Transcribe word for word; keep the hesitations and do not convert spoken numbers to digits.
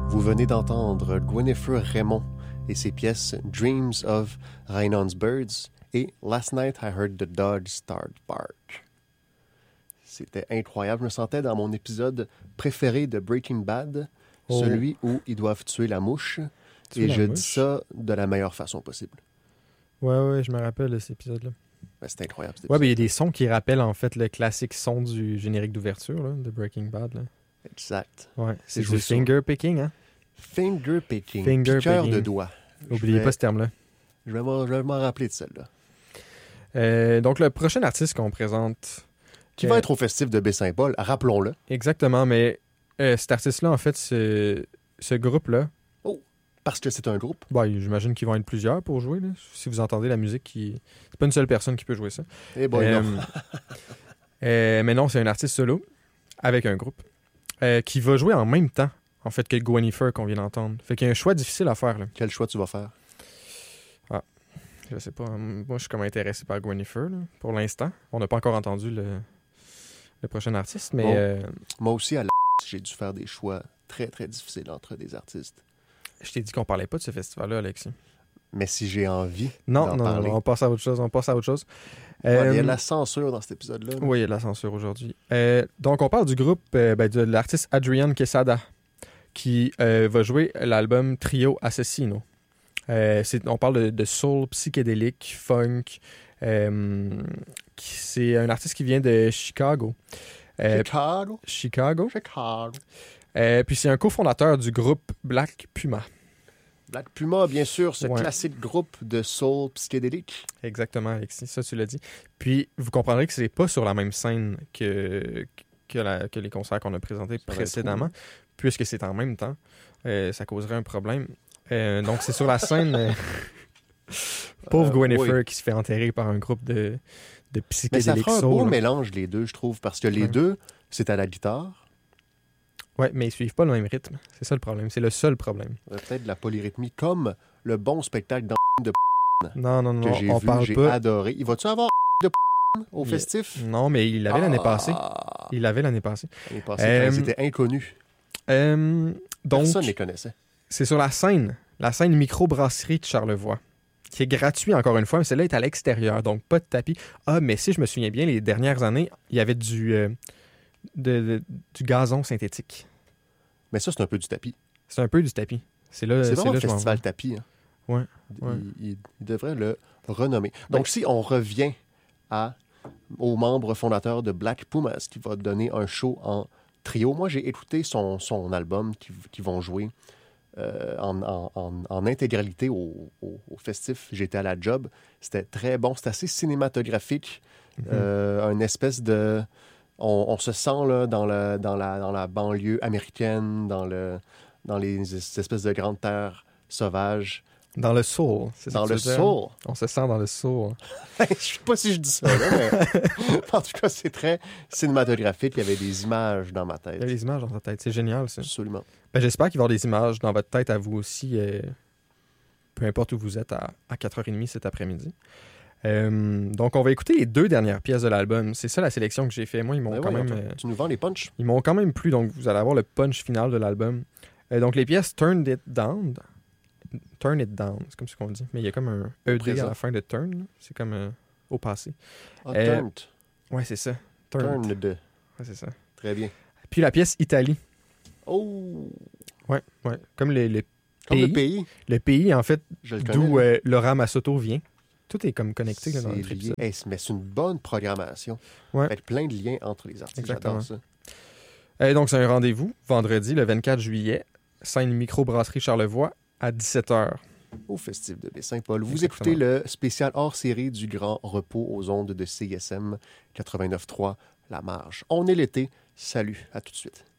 Vous venez d'entendre Gwyneth Raymond et ses pièces Dreams of Ryanon's Birds et Last Night I Heard the Dog Start Bark. C'était incroyable. Je me sentais dans mon épisode préféré de Breaking Bad, oh. celui où ils doivent tuer la mouche. Tuer et la je mouche. dis ça de la meilleure façon possible. Ouais, ouais, je me rappelle de cet épisode-là. Ben, c'était incroyable. Ouais, mais il y a des sons qui rappellent en fait le classique son du générique d'ouverture là, de Breaking Bad. Là. Exact. Ouais, c'est, c'est du finger picking, hein? Finger picking. Finger Piqueur picking. de doigts. N'oubliez pas ce terme-là. Je vais m'en, je vais m'en rappeler de celle-là. Euh, donc, le prochain artiste qu'on présente... Qui euh, va être au Festif de Baie-Saint-Paul, rappelons-le. Exactement, mais euh, cet artiste-là, en fait, ce, ce groupe-là... Oh, parce que c'est un groupe? Bah, j'imagine qu'ils vont être plusieurs pour jouer. Là. Si vous entendez la musique, qui... c'est pas une seule personne qui peut jouer ça. Eh boy, euh, non. euh, mais non, c'est un artiste solo avec un groupe euh, qui va jouer en même temps, en fait, que Gwyneth qu'on vient d'entendre. Fait qu'il y a un choix difficile à faire. Là. Quel choix tu vas faire? Ah, je sais pas. Moi, je suis comme intéressé par Gwyneth là, pour l'instant. On n'a pas encore entendu le, le prochain artiste, mais... Bon, euh... moi aussi, à la j'ai dû faire des choix très, très difficiles entre des artistes. Je t'ai dit qu'on parlait pas de ce festival-là, Alexis. Mais si j'ai envie non, d'en non, parler... Non, on passe à autre chose, on passe à autre chose. Ouais, euh... Il y a de euh... la censure dans cet épisode-là. Là. Oui, il y a de la censure aujourd'hui. Euh, donc, on parle du groupe euh, ben, de l'artiste Adrian Quesada, qui euh, va jouer l'album Trio Assassino. Euh, c'est, on parle de, de soul psychédélique, funk. Euh, qui, c'est un artiste qui vient de Chicago. Euh, Chicago? Chicago. Chicago. Euh, puis c'est un cofondateur du groupe Black Puma. Black Puma, bien sûr, ce ouais. classique groupe de soul psychédélique. Exactement, Alexis, ça tu l'as dit. Puis vous comprendrez que c'est pas sur la même scène que, que, la, que les concerts qu'on a présentés ça précédemment, puisque c'est en même temps. Euh, ça causerait un problème. Euh, donc c'est sur la scène... Euh... Pauvre euh, Gwyneth oui. qui se fait enterrer par un groupe de, de psychédéliques. Mais ça fera un soul, beau là. mélange, les deux, je trouve, parce que les ouais. deux, c'est à la guitare. Oui, mais ils suivent pas le même rythme. C'est ça le problème. C'est le seul problème. Peut-être de la polyrythmie, comme le bon spectacle dans de non, non, non, que j'ai on vu, parle j'ai pas. adoré. Il va-tu avoir de au il... festif? Non, mais il l'avait ah. l'année passée. Il l'avait l'année passée. L'année passée, euh... ils étaient inconnus. Euh... Donc, personne ne les connaissait. C'est sur la scène, la scène microbrasserie de Charlevoix, qui est gratuit encore une fois, mais celle-là est à l'extérieur, donc pas de tapis. Ah, mais si je me souviens bien, les dernières années, il y avait du, euh, de, de, du gazon synthétique. Mais ça, c'est un peu du tapis. C'est un peu du tapis. C'est là, c'est vraiment c'est le festival tapis. Hein. Ouais, ouais. Il, il, il devrait le renommer. Donc, ouais. si on revient à, aux membres fondateurs de Black Pumas, qui va donner un show en trio. Moi, j'ai écouté son, son album qui, qui vont jouer euh, en, en, en, en intégralité au, au, au festif. J'étais à la job. C'était très bon. C'était assez cinématographique. Mm-hmm. Euh, une espèce de... On, on se sent là, dans, le, dans, la, dans la banlieue américaine, dans, le, dans les espèces de grandes terres sauvages. Dans le soul. C'est dans le soul. On se sent dans le soul. Je ne sais pas si je dis ça, là, mais en tout cas, c'est très cinématographique. Il y avait des images dans ma tête. Il y a des images dans ta tête. C'est génial, ça. Absolument. Ben, j'espère qu'il va y avoir des images dans votre tête à vous aussi, euh, peu importe où vous êtes, à, à quatre heures trente cet après-midi. Euh, donc, on va écouter les deux dernières pièces de l'album. C'est ça la sélection que j'ai fait. Moi, ils m'ont ben quand ouais, même... Euh, tu nous vends les punchs? Ils m'ont quand même plu, donc vous allez avoir le punch final de l'album. Euh, donc, les pièces Turn It Down... Turn It Down, c'est comme ce qu'on dit. Mais il y a comme un E D à la fin de Turn. Là. C'est comme euh, au passé. Ah, euh, Turned. Ouais, c'est ça. Turned. Turned. Ouais, c'est ça. Très bien. Puis la pièce Italie. Oh! Ouais, ouais. Comme le, le comme pays. le pays. Le pays, en fait, Je le d'où euh, Laura Massotto vient. Tout est comme connecté là, dans notre épisode. Hey, mais c'est une bonne programmation. Ouais. Avec plein de liens entre les artistes. Exactement. J'adore ça. Euh, donc, c'est un rendez-vous, vendredi, le vingt-quatre juillet, scène microbrasserie Charlevoix, à dix-sept heures. Au Festif de Baie-Saint-Paul. Vous Exactement. Écoutez le spécial hors-série du Grand Repos aux ondes de C I S M quatre-vingt-neuf point trois, La Marge. On est l'été. Salut, à tout de suite.